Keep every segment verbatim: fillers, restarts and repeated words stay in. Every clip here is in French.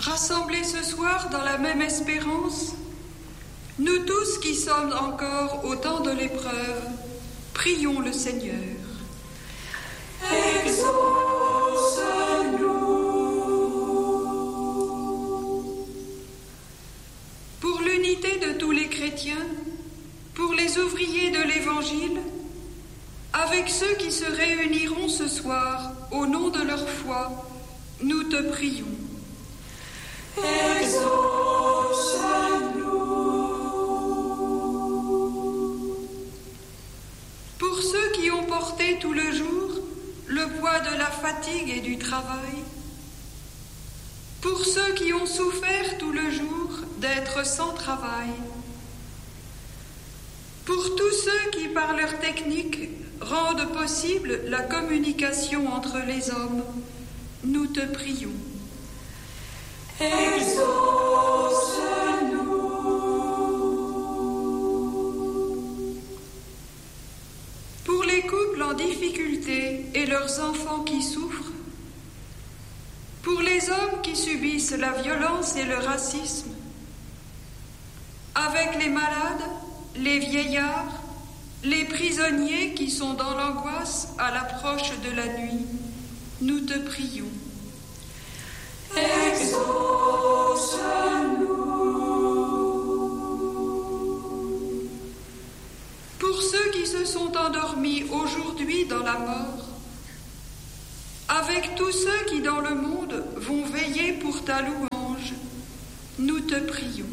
Rassemblés ce soir dans la même espérance, nous tous qui sommes encore au temps de l'épreuve, prions le Seigneur. Exauce-nous. Pour l'unité de tous les chrétiens, pour les ouvriers de l'Évangile, avec ceux qui se réuniront ce soir au nom de leur foi, nous te prions. Exauce-nous. Pour ceux qui ont porté tout le jour le poids de la fatigue et du travail, pour ceux qui ont souffert tout le jour d'être sans travail, pour tous ceux qui, par leur technique, rendent possible la communication entre les hommes, nous te prions. Exauce-nous. Pour les couples en difficulté et leurs enfants qui souffrent, pour les hommes qui subissent la violence et le racisme, avec les malades, les vieillards, les prisonniers qui sont dans l'angoisse à l'approche de la nuit, nous te prions. Exauce-nous. Pour ceux qui se sont endormis aujourd'hui dans la mort, avec tous ceux qui dans le monde vont veiller pour ta louange, nous te prions.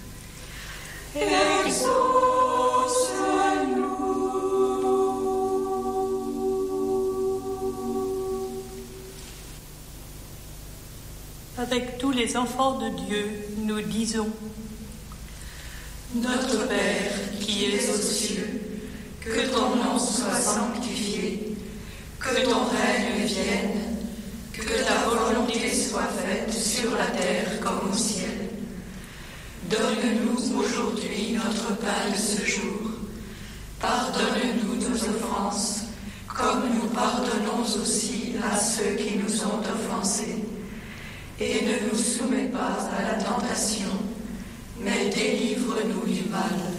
Exauce-nous. Avec tous les enfants de Dieu, nous disons: Notre Père qui es aux cieux, que ton nom soit sanctifié, que ton règne vienne, que ta volonté soit faite sur la terre comme au ciel. Donne-nous aujourd'hui notre pain de ce jour. Pardonne-nous nos offenses, comme nous pardonnons aussi à ceux qui nous ont offensés. Et ne nous soumets pas à la tentation, mais délivre-nous du mal.